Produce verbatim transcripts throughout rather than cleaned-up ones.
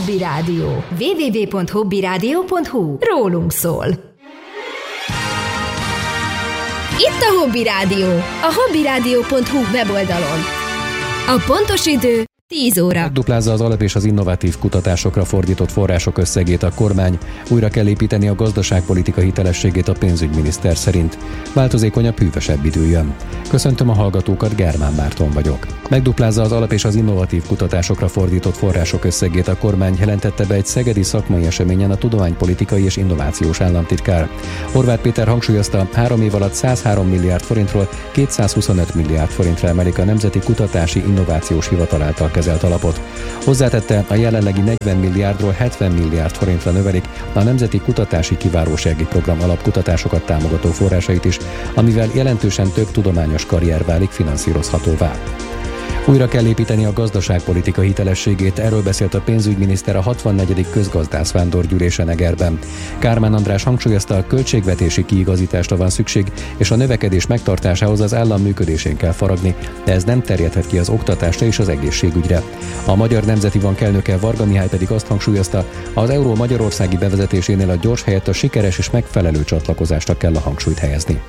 Hobby Rádió. double-u double-u double-u pont hobby rádió pont hu. Rólunk szól. Itt a Hobby Rádió, a hobby rádió pont hu weboldalon. A pontos idő tíz óra. Megduplázza az alap és az innovatív kutatásokra fordított források összegét a kormány, újra kell építeni a gazdaságpolitika hitelességét a pénzügyminiszter szerint. Változékonyabb, hűvösebb idő jön. Köszöntöm a hallgatókat, Germán Márton vagyok. Megduplázza az alap és az innovatív kutatásokra fordított források összegét a kormány, jelentette be egy szegedi szakmai eseményen a tudománypolitikai és innovációs államtitkár. Horváth Péter hangsúlyozta, három év alatt százhárom milliárd forintról kétszázhuszonöt milliárd forintra emelik a Nemzeti Kutatási Innovációs Hivatal által kezelt alapot. Hozzátette, a jelenlegi negyven milliárdról hetven milliárd forintra növelik a Nemzeti Kutatási Kiválósági Program alapkutatásokat támogató forrásait is, amivel jelentősen több tudományos karrier válik finanszírozhatóvá. Újra kell építeni a gazdaságpolitika hitelességét, erről beszélt a pénzügyminiszter a hatvannegyedik közgazdász vándorgyűlésen Egerben. Kármán András hangsúlyozta, a költségvetési kiigazításra van szükség, és a növekedés megtartásához az állam működésén kell faragni, de ez nem terjedhet ki az oktatásra és az egészségügyre. A Magyar Nemzeti Bank elnöke Varga Mihály pedig azt hangsúlyozta, az euró magyarországi bevezetésénél a gyors helyett a sikeres és megfelelő csatlakozásra kell a hangsúlyt helyezni.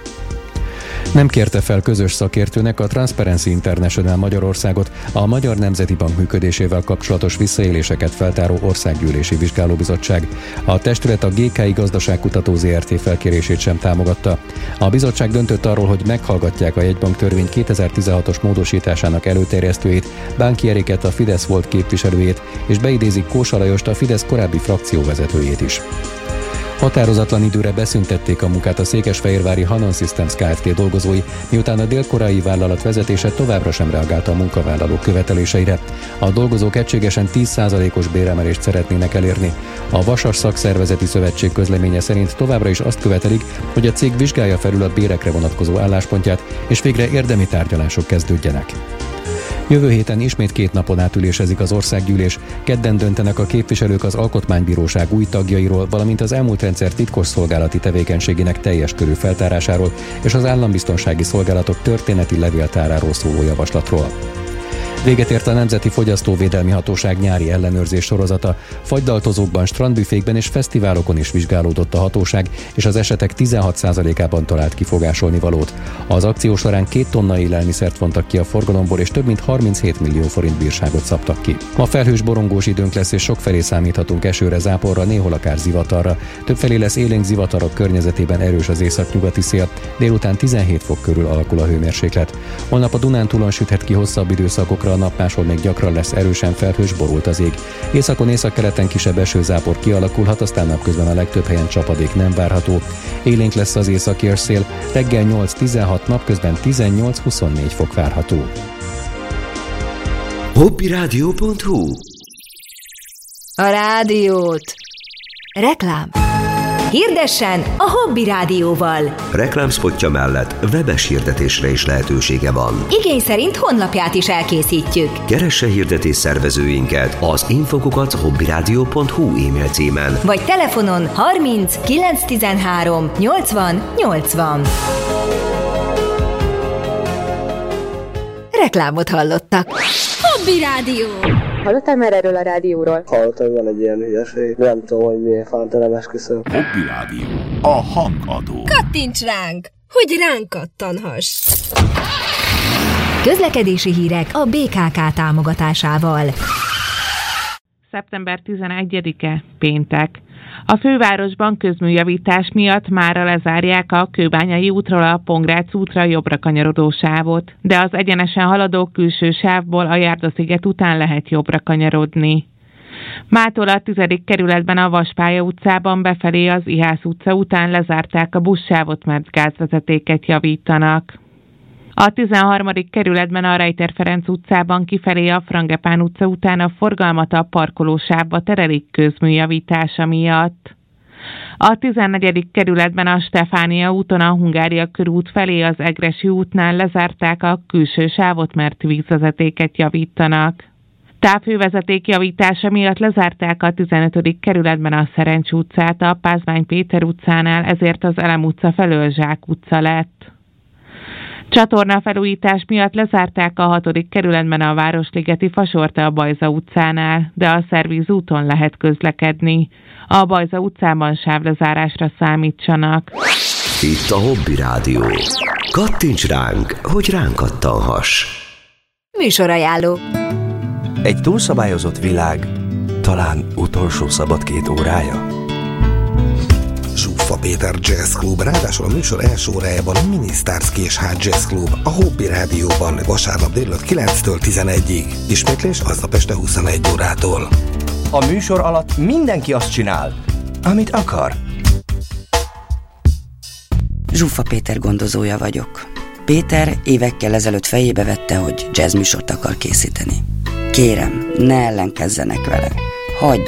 Nem kérte fel közös szakértőnek a Transparency International Magyarországot a Magyar Nemzeti Bank működésével kapcsolatos visszaéléseket feltáró országgyűlési vizsgálóbizottság. A testület a gé ká i Gazdaságkutató zé er té felkérését sem támogatta. A bizottság döntött arról, hogy meghallgatják a jegybank törvény kétezer-tizenhatos módosításának előterjesztőjét, Bánki Eriket, a Fidesz volt képviselőjét, és beidézik Kósa Lajost, a Fidesz korábbi frakcióvezetőjét is. Határozatlan időre beszüntették a munkát a székesfehérvári Hanon Systems Kft. Dolgozói, miután a dél-koreai vállalat vezetése továbbra sem reagált a munkavállalók követeléseire. A dolgozók egységesen tíz százalékos béremelést szeretnének elérni. A Vasas Szakszervezeti Szövetség közleménye szerint továbbra is azt követelik, hogy a cég vizsgálja felül a bérekre vonatkozó álláspontját, és végre érdemi tárgyalások kezdődjenek. Jövő héten ismét két napon át ülésezik az országgyűlés, kedden döntenek a képviselők az Alkotmánybíróság új tagjairól, valamint az elmúlt rendszer titkosszolgálati tevékenységének teljes körű feltárásáról és az állambiztonsági szolgálatok történeti levéltáráról szóló javaslatról. Véget ért a Nemzeti Fogyasztóvédelmi Hatóság nyári ellenőrzés sorozata. Fagydaltozókban, strandbüfékben és fesztiválokon is vizsgálódott a hatóság, és az esetek tizenhat százalékában talált kifogásolni valót. Az akció során két tonna élelmiszert vontak ki a forgalomból, és több mint harminchét millió forint bírságot szabtak ki. Ma felhős borongós időnk lesz, és sokfelé számíthatunk esőre, záporra, néhol akár zivatarra. Többfelé lesz élénk zivatarok környezetében erős az északnyugati szél, délután tizenhét fok körül alakul a hőmérséklet. Holnap a Dunántúlon süthet ki hosszabb időszakokra, a nap, máshol még gyakran lesz erősen felhős, borult az ég. Északon, északkeleten kisebb esőzápor kialakulhat, aztán napközben a legtöbb helyen csapadék nem várható. Élénk lesz az északi szél, reggel nyolc-tizenhat, napközben tizennyolc-huszonnégy fok várható. hobby rádió pont hu. A rádiót. Reklám. Hirdessen a Hobby Rádióval. Reklámspotja mellett webes hirdetésre is lehetősége van. Igény szerint honlapját is elkészítjük. Keresse hirdetés szervezőinket az infokukat hobby rádió pont hu e-mail címen. Vagy telefonon harminc kilencszáztizenhárom nyolcvan nyolcvan. Reklámot hallottak. Hobby Rádió. Hallottál már erről a rádióról? Hallottam, hogy van egy ilyen hülyeség. Nem tudom, hogy miért fánt nem esküszöm. Hobby Rádió. A hangadó. Kattints ránk, hogy ránk kattanhass. Közlekedési hírek a bé ká ká támogatásával. szeptember tizenegyedike, péntek. A fővárosban közműjavítás miatt mára lezárják a Kőbányai útról a Pongrác útra jobbra kanyarodó sávot, de az egyenesen haladó külső sávból a Járdasziget után lehet jobbra kanyarodni. Mától a tizedik kerületben a Vaspálya utcában befelé az Ihász utca után lezárták a buszsávot, mert gázvezetéket javítanak. A tizenharmadik kerületben a Rejter Ferenc utcában kifelé a Frangepán utca után a forgalmat a parkolósávba terelik közműjavítása miatt. A tizennegyedik kerületben a Stefánia úton a Hungária körút felé az Egressy útnál lezárták a külső sávot, mert vízvezetéket javítanak. Távhővezeték javítása miatt lezárták a tizenötödik kerületben a Szerencs utcát, a Pázmány Péter utcánál, ezért az Elem utca felől Zsák utca lett. Csatornafelújítás miatt lezárták a hatodik kerületben a Városligeti Fasorte a Bajza utcánál, de a Szervíz úton lehet közlekedni. A Bajza utcában sávlezárásra számítsanak. Itt a Hobby Rádió. Kattints ránk, hogy ránk kattanhass. Műsorajánló. Egy túlszabályozott világ talán utolsó szabad két órája. Zsuffa Péter Jazz Club, ráadásul a műsor első órájában a Minisztárz Késház Jazz Club, a Hobby Rádióban vasárnap délután kilenctől tizenegyig. Ismétlés aznap este huszonegy órától. A műsor alatt mindenki azt csinál, amit akar. Zsuffa Péter gondozója vagyok. Péter évekkel ezelőtt fejébe vette, hogy jazzműsort akar készíteni. Kérem, ne ellenkezzenek vele. Hagyja,